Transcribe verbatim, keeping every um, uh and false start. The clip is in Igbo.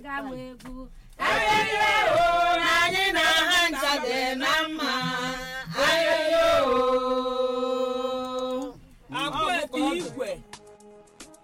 gawa egwu Ayẹyẹ o, na anyị na ha ncha dị na mma.